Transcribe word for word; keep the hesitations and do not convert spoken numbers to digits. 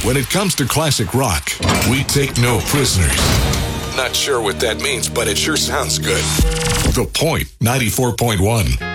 When it comes to classic rock, we take no prisoners. Not sure what that means, but it sure sounds good. The Point ninety-four point one.